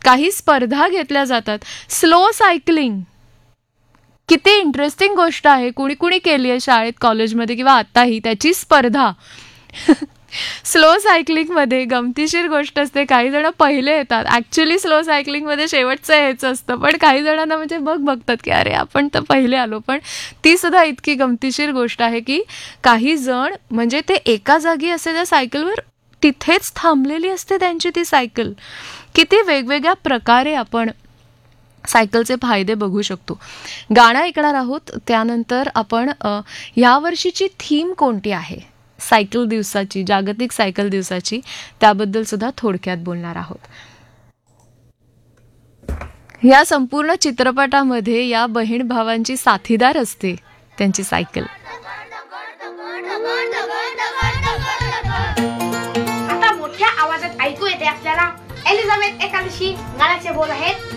काही स्पर्धा घेतल्या जातात. स्लो सायकलिंग किती इंटरेस्टिंग गोष्ट आहे. कुणी कुणी केली आहे शाळेत, कॉलेजमध्ये किंवा आताही त्याची स्पर्धा. स्लो सायकलिंगमध्ये गमतीशीर गोष्ट असते, काही जण पहिले येतात. ॲक्च्युली स्लो सायकलिंगमध्ये शेवटचं यायचं असतं, पण काही जणांना म्हणजे बघतात की अरे आपण तर पहिले आलो. पण ती सुद्धा इतकी गमतीशीर गोष्ट आहे की काही जण म्हणजे ते एका जागी असते त्या सायकलवर, तिथेच थांबलेली असते त्यांची ती सायकल. किती वेगवेगळ्या प्रकारे आपण सायकलचे फायदे बघू शकतो. गाणं ऐकणार आहोत, त्यानंतर आपण ह्या वर्षीची थीम कोणती आहे सायकल दिवसाची, जागतिक सायकल दिवसाची, त्याबद्दल सुद्धा थोडक्यात बोलणार आहोत. या संपूर्ण चित्रपटामध्ये या बहीण भावांची साथीदार असते त्यांची सायकल. आता मोठ्या आवाजात ऐकू येते आपल्याला एलिझाबेथ एकादशी गाण्याचे बोल आहेत.